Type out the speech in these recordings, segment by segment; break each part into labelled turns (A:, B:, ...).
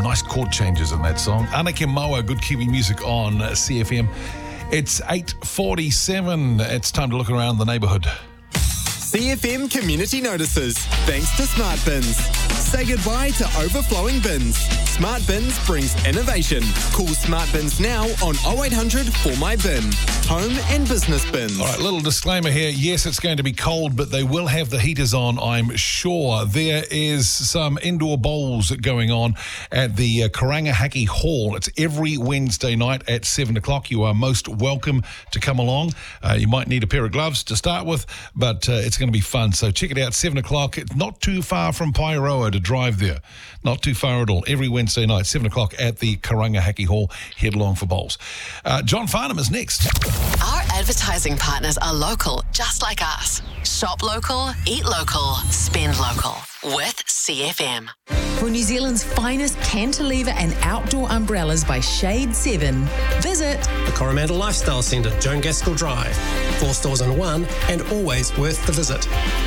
A: Nice chord changes in that song. Anake Moa, good Kiwi music on CFM. It's 8:47. It's time to look around the neighbourhood.
B: CFM Community Notices, thanks to Smart Bins. Say goodbye to overflowing bins. Smart Bins brings innovation. Call Smart Bins now on 0800 for my bin. Home and business bins.
A: All right, little disclaimer here. Yes, it's going to be cold, but they will have the heaters on, I'm sure. There is some indoor bowls going on at the Karangahaki Hall. It's every Wednesday night at 7 o'clock. You are most welcome to come along. You might need a pair of gloves to start with, but it's going to be fun. So check it out, 7 o'clock. It's not too far from Pairoa to drive there. Not too far at all. Every Wednesday night, 7 o'clock at the Karangahaki Hall. Head along for bowls. John Farnham is next.
C: Our advertising partners are local, just like us. Shop local, eat local, spend local with CFM.
D: For New Zealand's finest cantilever and outdoor umbrellas by Shade 7, visit
E: The Coromandel Lifestyle Centre, Joan Gaskell Drive. 4 stores in one and always worth the visit.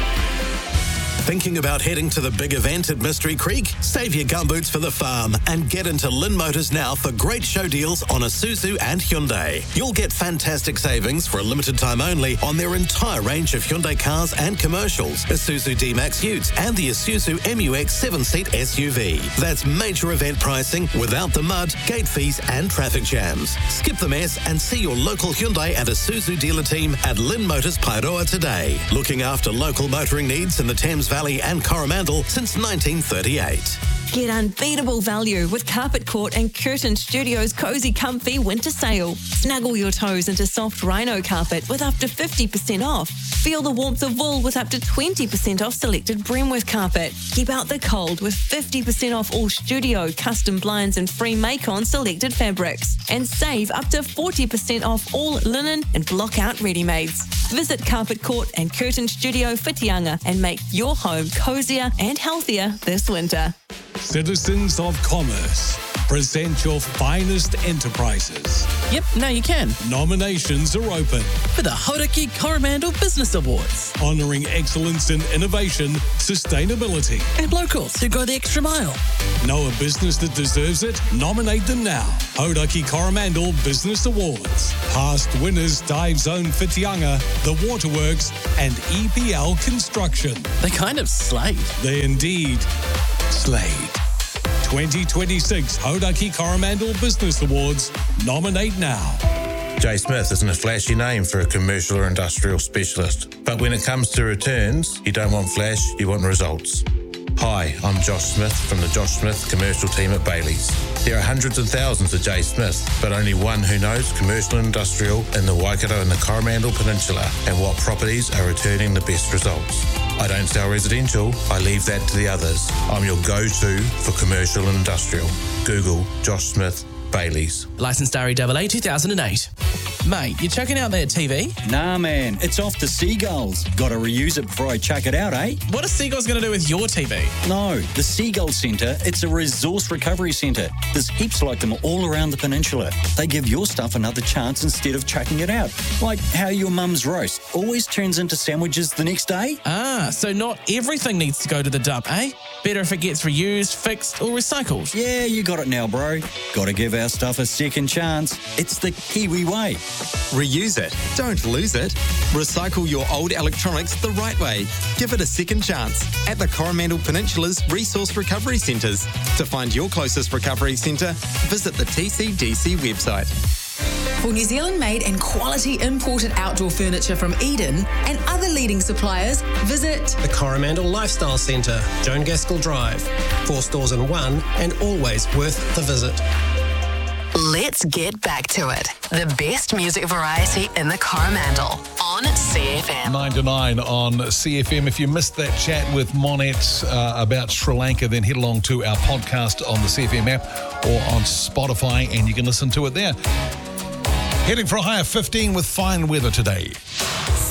F: Thinking about heading to the big event at Mystery Creek? Save your gumboots for the farm and get into Lynn Motors now for great show deals on Isuzu and Hyundai. You'll get fantastic savings for a limited time only on their entire range of Hyundai cars and commercials, Isuzu D-Max Utes and the Isuzu MU-X 7-seat SUV. That's major event pricing without the mud, gate fees and traffic jams. Skip the mess and see your local Hyundai and Isuzu dealer team at Lynn Motors Pairoa today. Looking after local motoring needs in the Thames Valley and Coromandel since 1938.
G: Get unbeatable value with Carpet Court and Curtin Studios' Cozy Comfy Winter Sale. Snuggle your toes into soft rhino carpet with up to 50% off. Feel the warmth of wool with up to 20% off selected Bremworth carpet. Keep out the cold with 50% off all studio, custom blinds and free make-on selected fabrics. And save up to 40% off all linen and block-out ready-mades. Visit Carpet Court and Curtin Studio Whitianga and make your home cozier and healthier this winter.
H: Citizens of Commerce, present your finest enterprises.
I: Yep, now you can.
H: Nominations are open.
I: For the Hauraki Coromandel Business Awards.
H: Honouring excellence in innovation, sustainability.
I: And locals who go the extra mile.
H: Know a business that deserves it? Nominate them now. Hauraki Coromandel Business Awards. Past winners Dive Zone Whitianga, The Waterworks and EPL Construction.
I: They kind of slayed.
H: They indeed slayed. 2026 Hauraki Coromandel Business Awards. Nominate now.
J: Jay Smith isn't a flashy name for a commercial or industrial specialist. But when it comes to returns, you don't want flash, you want results. Hi, I'm Josh Smith from the Josh Smith commercial team at Bailey's. There are hundreds of thousands of Jay Smith, but only one who knows commercial and industrial in the Waikato and the Coromandel Peninsula and what properties are returning the best results. I don't sell residential, I leave that to the others. I'm your go-to for commercial and industrial. Google Josh Smith Bailey's.
I: Licensed REAA 2008. Mate, you chucking out that TV?
K: Nah, man, it's off the Seagulls. Gotta reuse it before I chuck it out, eh?
I: What are Seagulls going to do with your TV?
K: No, the Seagull Centre, it's a resource recovery centre. There's heaps like them all around the peninsula. They give your stuff another chance instead of chucking it out. Like how your mum's roast always turns into sandwiches the next day.
I: Ah, so not everything needs to go to the dump, eh? Better if it gets reused, fixed or recycled.
K: Yeah, you got it now, bro. Gotta give our stuff a second chance. It's the Kiwi way.
B: Reuse it. Don't lose it. Recycle your old electronics the right way. Give it a second chance at the Coromandel Peninsula's Resource Recovery Centres. To find your closest recovery centre, visit the TCDC website.
D: For New Zealand-made and quality imported outdoor furniture from Eden and other leading suppliers, visit
E: The Coromandel Lifestyle Centre, Joan Gaskell Drive. 4 stores in one and always worth the visit.
C: Let's get back to it. The best music variety in the Coromandel on CFM.
A: 9 to 9 on CFM. If you missed that chat with Monet about Sri Lanka, then head along to our podcast on the CFM app or on Spotify and you can listen to it there. Heading for a high of 15 with fine weather today.